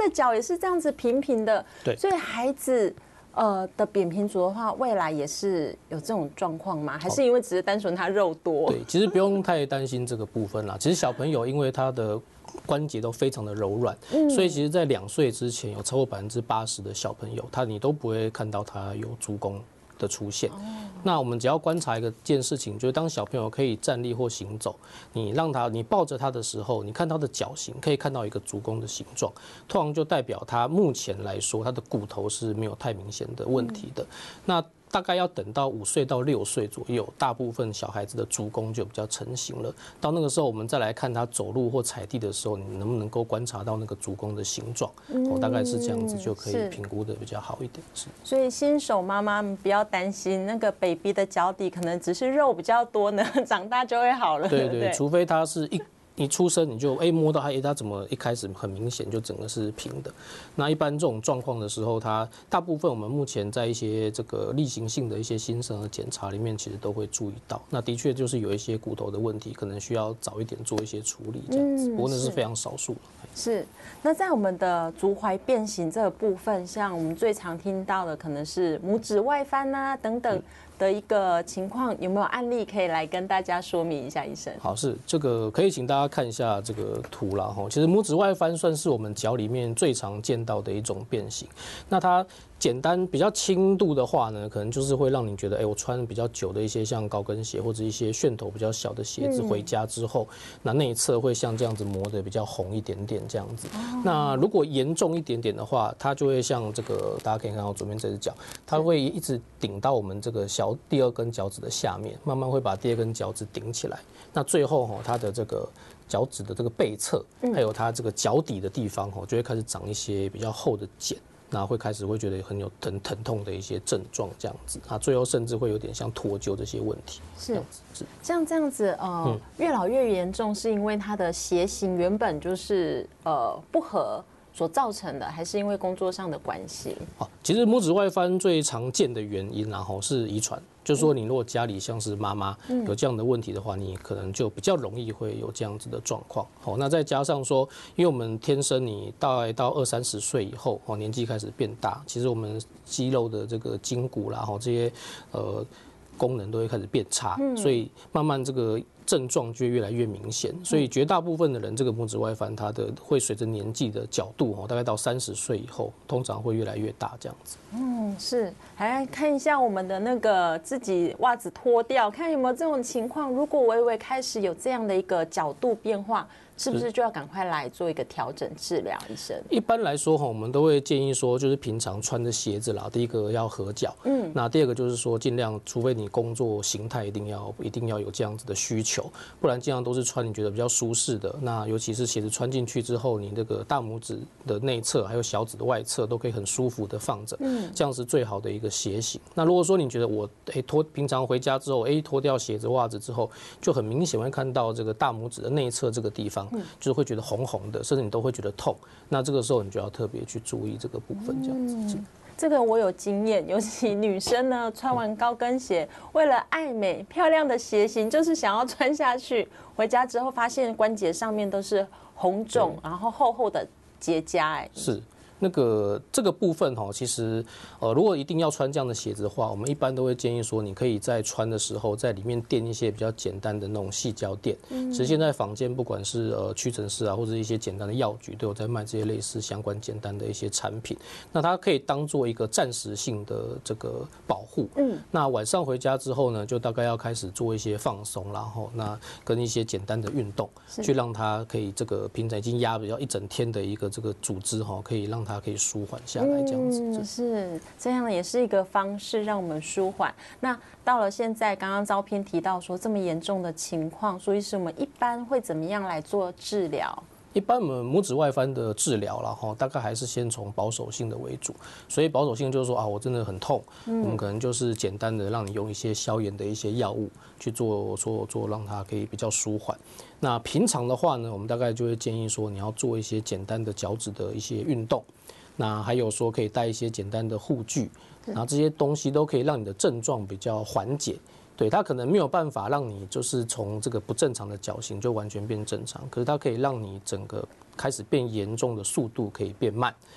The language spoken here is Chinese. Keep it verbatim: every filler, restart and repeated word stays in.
的脚也是这样子平平的， 对， 所以孩子。呃的扁平足的话，未来也是有这种状况吗？还是因为只是单纯他肉多？ 对，其实不用太担心这个部分啦。其实小朋友因为他的关节都非常的柔软，嗯、所以其实在两岁之前，有超过百分之八十的小朋友，他你都不会看到他有足弓的出现。哦、那我们只要观察一个件事情，就是当小朋友可以站立或行走，你让他你抱着他的时候，你看他的脚型，可以看到一个足弓的形状，通常就代表他目前来说，他的骨头是没有太明显的问题的。嗯、那大概要等到五岁到六岁左右，大部分小孩子的足弓就比较成型了。到那个时候，我们再来看他走路或踩地的时候，你能不能够观察到那个足弓的形状？哦，大概是这样子就可以评估的比较好一点。是， 所以新手妈妈们不要担心，那个 baby 的脚底可能只是肉比较多呢，长大就会好了。 对 对, 对， 除非他是一。一出生你就哎、欸、摸到他，哎、欸、他怎么一开始很明显就整个是平的？那一般这种状况的时候，它大部分我们目前在一些这个例行性的一些新生儿检查里面，其实都会注意到。那的确就是有一些骨头的问题，可能需要早一点做一些处理这样子。不过那是非常少数了。 是。那在我们的足踝变形这个部分，像我们最常听到的可能是拇指外翻啊等等。的一个情况，有没有案例可以来跟大家说明一下，医生？ 好，是这个可以请大家看一下这个图啦哈。其实拇指外翻算是我们脚里面最常见到的一种变形。那它简单比较轻度的话呢，可能就是会让你觉得，哎、欸，我穿比较久的一些像高跟鞋或者一些楦头比较小的鞋子，回家之后，嗯、那内侧会像这样子磨得比较红一点点这样子。哦、那如果严重一点点的话，它就会像这个，大家可以看到左边这只脚，它会一直顶到我们这个小第二根脚趾的下面，慢慢会把第二根脚趾顶起来。那最后哈，它的这个脚趾的这个背侧，还有它这个脚底的地方哈，就会开始长一些比较厚的茧。那会开始会觉得很有疼疼痛的一些症状，这样子啊，最后甚至会有点像脱臼这些问题。 是，是像这样子，呃，嗯、越老越严重，是因为它的鞋型原本就是呃不合所造成的，还是因为工作上的关系？ 好，其实拇指外翻最常见的原因，然后是遗传。就是说，你如果家里像是妈妈有这样的问题的话，你可能就比较容易会有这样子的状况。好，那再加上说，因为我们天生你大概到二三十岁以后，哦，年纪开始变大，其实我们肌肉的这个筋骨啦，哈，这些呃功能都会开始变差，所以慢慢这个症状就会越来越明显。所以绝大部分的人，这个拇指外翻，它的会随着年纪的角度，哦，大概到三十岁以后，通常会越来越大这样子。 嗯，是，来看一下我们的那个自己袜子脱掉，看有没有这种情况。如果微微开始有这样的一个角度变化，是不是就要赶快来做一个调整治疗？医生， 一般来说哈，我们都会建议说，就是平常穿的鞋子啦，第一个要合脚，嗯，那第二个就是说，尽量，除非你工作形态一定要一定要有这样子的需求，不然尽量都是穿你觉得比较舒适的。那尤其是鞋子穿进去之后，你这个大拇指的内侧还有小指的外侧都可以很舒服的放着，嗯，这样是最好的一个鞋型。那如果说你觉得我哎脱平常回家之后，哎脱掉鞋子袜子之后，就很明显会看到这个大拇指的内侧这个地方。就是会觉得红红的，甚至你都会觉得痛。那这个时候你就要特别去注意这个部分，这样子。嗯、 这个我有经验，尤其女生呢，穿完高跟鞋，为了爱美漂亮的鞋型，就是想要穿下去，回家之后发现关节上面都是红肿，然后厚厚的结痂。哎， 是。那个这个部分哈，其实呃，如果一定要穿这样的鞋子的话，我们一般都会建议说，你可以在穿的时候在里面垫一些比较简单的那种矽胶垫。嗯，其实现在坊间不管是呃屈臣氏啊，或者一些简单的药局都有在卖这些类似相关简单的一些产品。那它可以当做一个暂时性的这个保护。嗯，那晚上回家之后呢，就大概要开始做一些放松，然后那跟一些简单的运动，去让它可以这个平常已经压比较一整天的一个这个组织哈，可以让它可以舒缓下来，这样子。 嗯，是这样，也是一个方式让我们舒缓。那到了现在，刚刚照片提到说这么严重的情况，所以是我们一般会怎么样来做治疗？ 一般我们拇指外翻的治疗啦，哈，大概还是先从保守性的为主。所以保守性就是说啊，我真的很痛，嗯、我们可能就是简单的让你用一些消炎的一些药物去做做做，让它可以比较舒缓。那平常的话呢，我们大概就会建议说，你要做一些简单的脚趾的一些运动。那还有说可以带一些简单的护具，然后这些东西都可以让你的症状比较缓解。 对，它可能没有办法让你就是从这个不正常的脚型就完全变正常，可是它可以让你整个开始变严重的速度可以变慢。